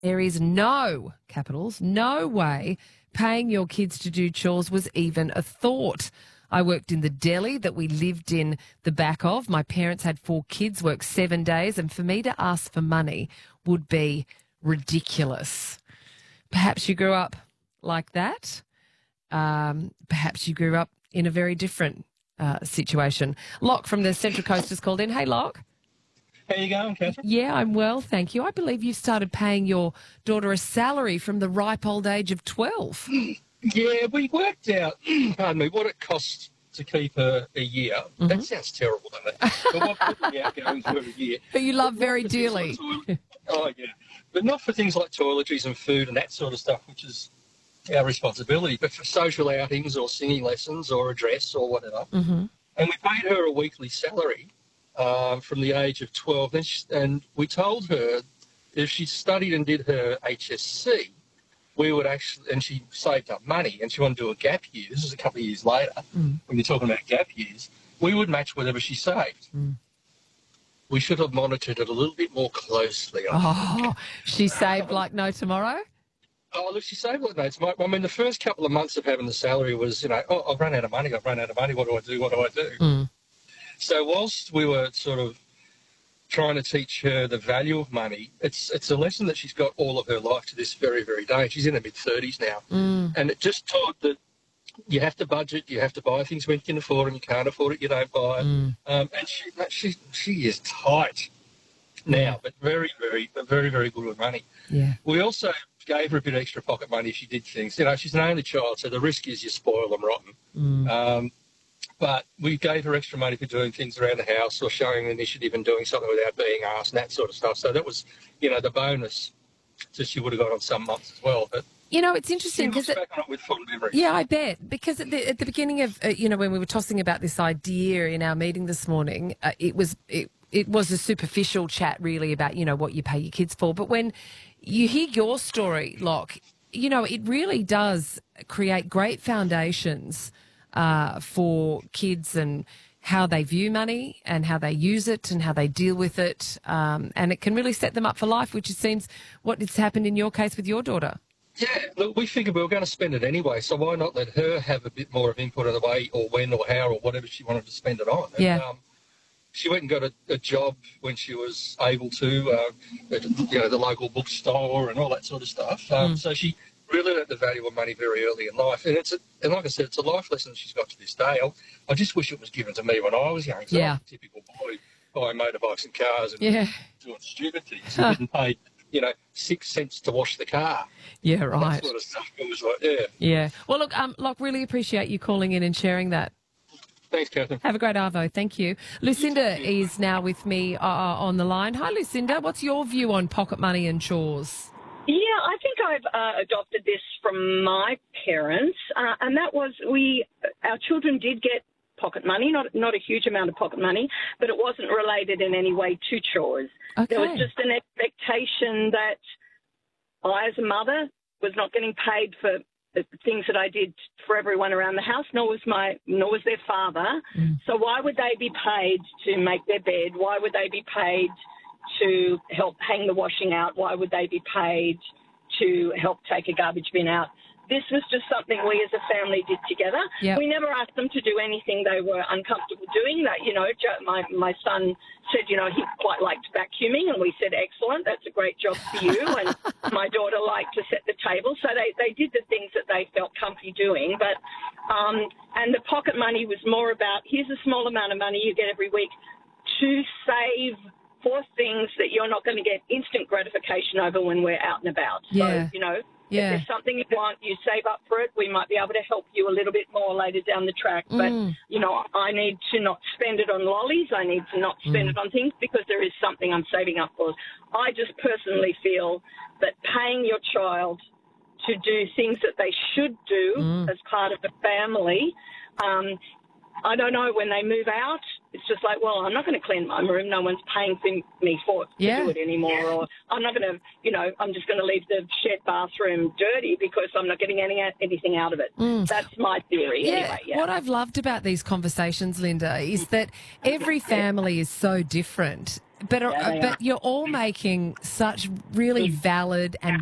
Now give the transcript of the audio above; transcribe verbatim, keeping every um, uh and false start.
There is no, capitals, no way paying your kids to do chores was even a thought. I worked in the deli that we lived in the back of. My parents had four kids, worked seven days, and for me to ask for money would be ridiculous. Perhaps you grew up like that. Um, perhaps you grew up in a very different uh, situation. Locke from the Central Coast has called in. Hey, Locke. How you going, Catherine? Yeah, I'm well, thank you. I believe you started paying your daughter a salary from the ripe old age of twelve. Yeah, we worked out, pardon me, what it costs to keep her a year. Mm-hmm. That sounds terrible, doesn't it? But what, what the outgoings were a year. But you love very dearly. Like oh, yeah. But not for things like toiletries and food and that sort of stuff, which is our responsibility, but for social outings or singing lessons or a dress or whatever. Mm-hmm. And we paid her a weekly salary. Um, from the age of twelve, and, she, and we told her if she studied and did her H S C, we would actually, and she saved up money, and she wanted to do a gap year. This is a couple of years later, mm. when you're talking about gap years, we would match whatever she saved. Mm. We should have monitored it a little bit more closely. Oh, she saved like no tomorrow? Oh, look, she saved like no tomorrow. I mean, the first couple of months of having the salary was, you know, oh, I've run out of money, I've run out of money, what do I do, what do I do? Mm. So whilst we were sort of trying to teach her the value of money, it's it's a lesson that she's got all of her life to this very, very day. She's in her mid-thirties now. Mm. And it just taught that you have to budget, you have to buy things when you can afford them, you can't afford it, you don't buy it. Mm. Um, and she, she she is tight now, but very, very, very, very good with money. Yeah. We also gave her a bit of extra pocket money if she did things. You know, she's an only child, so the risk is you spoil them rotten. Mm. Um, But we gave her extra money for doing things around the house or showing initiative and doing something without being asked and that sort of stuff. So that was, you know, the bonus that she would have got on some months as well. But you know, it's interesting because it, back on it with fond memories. Yeah, I bet. Because at the, at the beginning of, uh, you know, when we were tossing about this idea in our meeting this morning, uh, it was it, it was a superficial chat really about, you know, what you pay your kids for. But when you hear your story, Locke, you know, it really does create great foundations Uh, for kids and how they view money and how they use it and how they deal with it. Um, and it can really set them up for life, which it seems what has happened in your case with your daughter. Yeah, look, we figured we were going to spend it anyway, so why not let her have a bit more of input in the way or when or how or whatever she wanted to spend it on. And, yeah. Um, she went and got a, a job when she was able to, uh, at, you know, the local bookstore and all that sort of stuff. Um, mm. So she really learned the value of money very early in life. And it's a, and like I said, it's a life lesson she's got to this day. I, I just wish it was given to me when I was young. So yeah. I was a typical boy buying motorbikes and cars and yeah. doing stupid things. He didn't pay, you know, six cents to wash the car. Yeah, right. That sort of stuff. It was like, yeah. Yeah. Well, look, um, Locke, really appreciate you calling in and sharing that. Thanks, Catherine. Have a great arvo. Thank you. Lucinda is now with me uh, on the line. Hi, Lucinda. What's your view on pocket money and chores? Yeah, I think I've uh, adopted this from my parents, uh, and that was we. Our children did get pocket money, not not a huge amount of pocket money, but it wasn't related in any way to chores. Okay. There was just an expectation that I, as a mother, was not getting paid for the things that I did for everyone around the house, nor was my, nor was their father. Mm. So why would they be paid to make their bed? Why would they be paid to help hang the washing out? Why would they be paid to help take a garbage bin out? This was just something we as a family did together. Yep. We never asked them to do anything they were uncomfortable doing. That, you know, my my son said, you know, he quite liked vacuuming, and we said, excellent, that's a great job for you. And my daughter liked to set the table. So they, they did the things that they felt comfy doing. But um, and the pocket money was more about, here's a small amount of money you get every week to save for things that you're not going to get instant gratification over when we're out and about. Yeah. So, you know, yeah. if there's something you want, you save up for it. We might be able to help you a little bit more later down the track. But, mm. you know, I need to not spend it on lollies. I need to not spend mm. it on things because there is something I'm saving up for. I just personally feel that paying your child to do things that they should do mm. as part of the family um, I don't know, when they move out, it's just like, well, I'm not going to clean my room. No one's paying for me for to Yeah. do it anymore. Or I'm not going to, you know, I'm just going to leave the shared bathroom dirty because I'm not getting any anything out of it. That's my theory Yeah, anyway. Yeah. what I've loved about these conversations, Linda, is that every family is so different, but, Yeah, they but are. you're all making such really valid and